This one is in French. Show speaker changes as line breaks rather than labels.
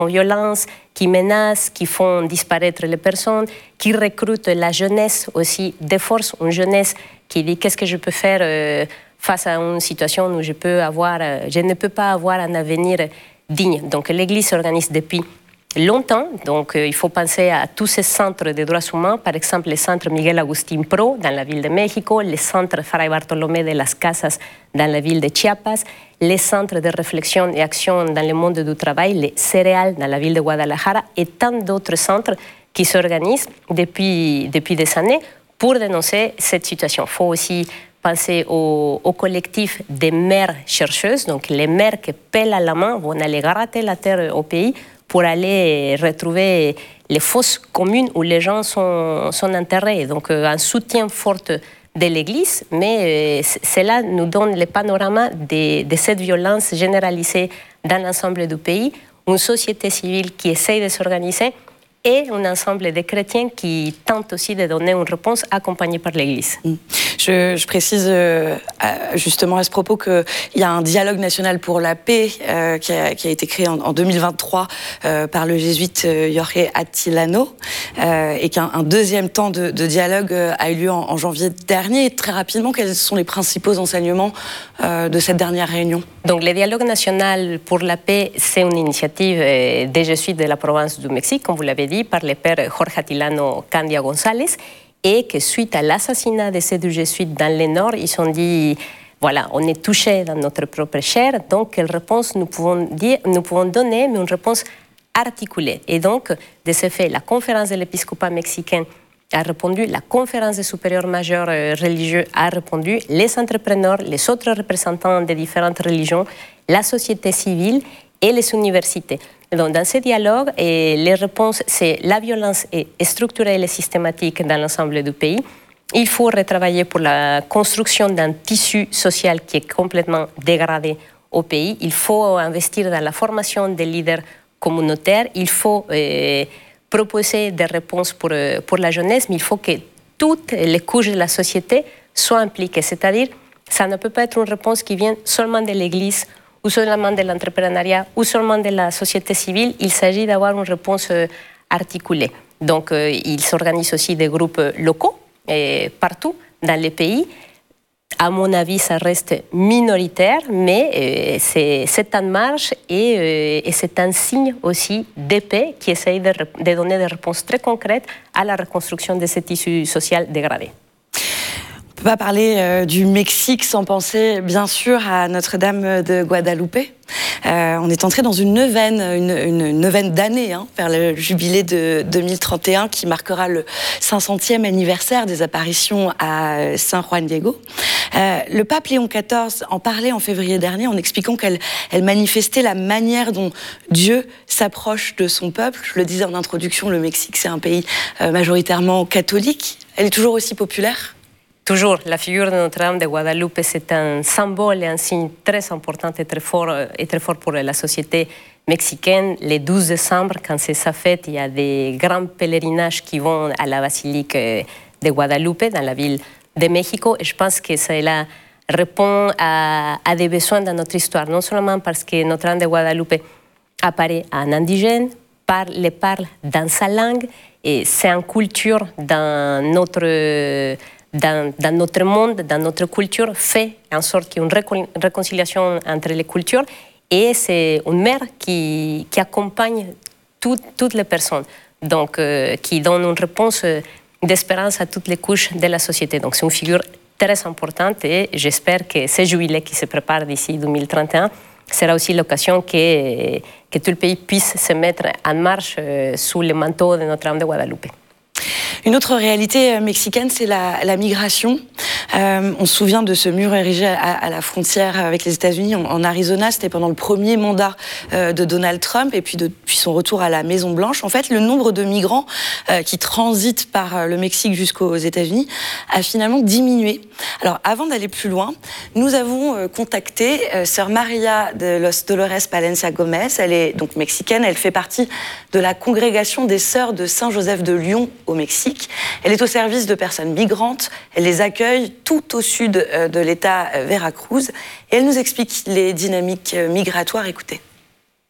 violence, qui menacent, qui font disparaître les personnes, qui recrutent la jeunesse aussi, des forces, une jeunesse qui dit qu'est-ce que je peux faire face à une situation où je ne peux pas avoir un avenir digne. Donc l'Église s'organise depuis longtemps, donc il faut penser à tous ces centres de droits humains, par exemple le centre Miguel Agustín Pro dans la ville de Mexico, le centre Fray Bartolomé de las Casas dans la ville de Chiapas, les centres de réflexion et action dans le monde du travail, les céréales dans la ville de Guadalajara et tant d'autres centres qui s'organisent depuis des années pour dénoncer cette situation. Il faut aussi penser au collectif des mères chercheuses, donc les mères qui pèlent à la main vont aller gratter la terre au pays pour aller retrouver les fosses communes où les gens sont enterrés. Donc un soutien fort de l'Église, mais cela nous donne le panorama de cette violence généralisée dans l'ensemble du pays, une société civile qui essaye de s'organiser et un ensemble de chrétiens qui tentent aussi de donner une réponse accompagnée par l'Église.
Je précise justement à ce propos qu'il y a un dialogue national pour la paix qui a été créé en 2023 par le jésuite Jorge Attilano et qu'un deuxième temps de dialogue a eu lieu en janvier dernier. Et très rapidement, quels sont les principaux enseignements de cette dernière réunion?
Donc le dialogue national pour la paix, c'est une initiative des jésuites de la province du Mexique, comme vous l'avez dit, par le père Jorge Attilano Candia González, et que suite à l'assassinat de ces deux jésuites dans le Nord, ils ont dit, voilà, on est touché dans notre propre chair, donc quelle réponse nous pouvons donner, mais une réponse articulée. Et donc, de ce fait, la conférence de l'épiscopat mexicain a répondu, la conférence des supérieurs majeurs religieux a répondu, les entrepreneurs, les autres représentants des différentes religions, la société civile et les universités. Donc, dans ce dialogue, les réponses, c'est la violence est structurelle et systématique dans l'ensemble du pays. Il faut retravailler pour la construction d'un tissu social qui est complètement dégradé au pays. Il faut investir dans la formation des leaders communautaires. Il faut proposer des réponses pour la jeunesse, mais il faut que toutes les couches de la société soient impliquées. C'est-à-dire, ça ne peut pas être une réponse qui vient seulement de l'Église ou seulement de l'entrepreneuriat ou seulement de la société civile. Il s'agit d'avoir une réponse articulée. Donc, il s'organise aussi des groupes locaux partout dans les pays. À mon avis, ça reste minoritaire, mais c'est en marche et c'est un signe aussi de paix qui essaye de donner des réponses très concrètes à la reconstruction de ce tissu social dégradé.
On ne peut pas parler du Mexique sans penser, bien sûr, à Notre-Dame de Guadalupe. On est entré dans une neuvaine d'années vers le jubilé de 2031 qui marquera le 500e anniversaire des apparitions à San Juan Diego. Le pape Léon XIV en parlait en février dernier en expliquant qu'elle manifestait la manière dont Dieu s'approche de son peuple. Je le disais en introduction, le Mexique, c'est un pays majoritairement catholique. Elle est toujours aussi populaire ?
Toujours, la figure de Notre-Dame de Guadalupe, c'est un symbole et un signe très important et très fort pour la société mexicaine. Le 12 décembre, quand c'est sa fête, il y a des grands pèlerinages qui vont à la basilique de Guadalupe, dans la ville de Mexico. Et je pense que cela répond à des besoins dans notre histoire, non seulement parce que Notre-Dame de Guadalupe apparaît en indigène, parle dans sa langue, et c'est une culture dans notre monde, dans notre culture, fait en sorte qu'il y ait une réconciliation entre les cultures et c'est une mère qui accompagne toutes les personnes, donc qui donne une réponse d'espérance à toutes les couches de la société. Donc c'est une figure très importante et j'espère que ce jubilé qui se prépare d'ici 2031 sera aussi l'occasion que tout le pays puisse se mettre en marche sous le manteau de Notre-Dame de Guadalupe.
Une autre réalité mexicaine, c'est la migration. On se souvient de ce mur érigé à la frontière avec les États-Unis en Arizona. C'était pendant le premier mandat de Donald Trump et puis depuis son retour à la Maison-Blanche. En fait, le nombre de migrants qui transitent par le Mexique jusqu'aux États-Unis a finalement diminué. Alors, avant d'aller plus loin, nous avons contacté sœur Maria de Los Dolores Palencia Gomez. Elle est donc mexicaine. Elle fait partie de la congrégation des sœurs de Saint-Joseph de Lyon au Mexique. Elle est au service de personnes migrantes. Elle les accueille tout au sud de l'État Veracruz. Et elle nous explique les dynamiques migratoires. Écoutez.